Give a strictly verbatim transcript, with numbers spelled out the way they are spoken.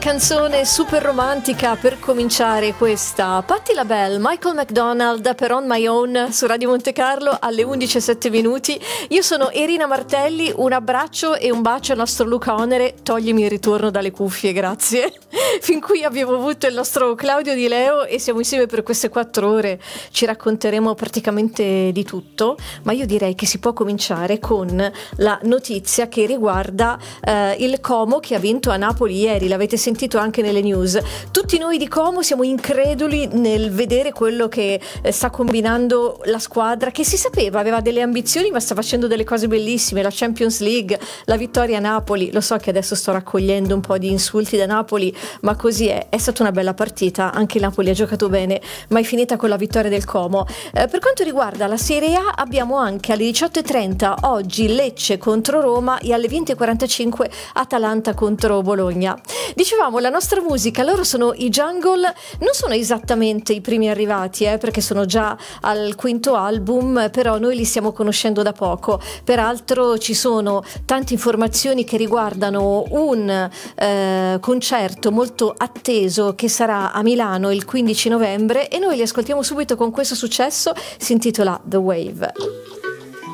canzone super romantica per cominciare questa Patti LaBelle, Michael McDonald per On My Own su Radio Monte Carlo alle undici e sette minuti. Io sono Irina Martelli, un abbraccio e un bacio al nostro Luca Onere. Toglimi il ritorno dalle cuffie, grazie. Fin qui abbiamo avuto il nostro Claudio Di Leo e siamo insieme per queste quattro ore. Ci racconteremo praticamente di tutto, ma io direi che si può cominciare con la notizia che riguarda eh, il Como che ha vinto a Napoli ieri. L'avete sentito anche nelle news. Tutti noi di Como siamo increduli nel vedere quello che eh, sta combinando la squadra, che si sapeva aveva delle ambizioni ma sta facendo delle cose bellissime, la Champions League, la vittoria a Napoli. Lo so che adesso sto raccogliendo un po' di insulti da Napoli, ma così è. È stata una bella partita, anche il Napoli ha giocato bene, ma è finita con la vittoria del Como. Eh, per quanto riguarda la Serie A abbiamo anche alle diciotto e trenta oggi Lecce contro Roma e alle venti e quarantacinque Atalanta contro Bologna. Dicevamo, la nostra musica, loro sono i Jungle, non sono esattamente i primi arrivati, eh, perché sono già al quinto album, però noi li stiamo conoscendo da poco. Peraltro ci sono tante informazioni che riguardano un eh, concerto molto atteso che sarà a Milano il quindici novembre e noi li ascoltiamo subito con questo successo, si intitola The Wave.